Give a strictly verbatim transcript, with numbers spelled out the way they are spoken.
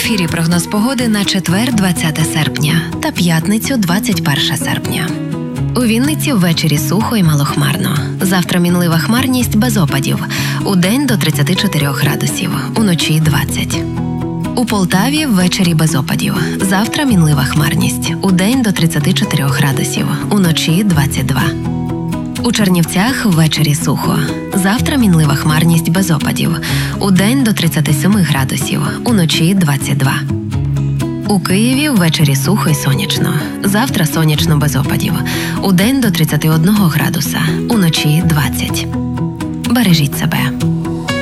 ефірі прогноз погоди на четвер, двадцяте серпня та п'ятницю, двадцять перше серпня. У Вінниці ввечері сухо і малохмарно. Завтра мінлива хмарність без опадів. Удень до тридцяти чотирьох градусів, уночі двадцять. У Полтаві ввечері без опадів. Завтра мінлива хмарність. Удень до тридцяти чотирьох градусів, уночі двадцять два. У Чернівцях ввечері сухо. Завтра мінлива хмарність без опадів. Удень до тридцяти семи градусів, уночі двадцять два. У Києві ввечері сухо і сонячно. Завтра сонячно без опадів. Удень до тридцяти одного градуса, уночі двадцять. Бережіть себе.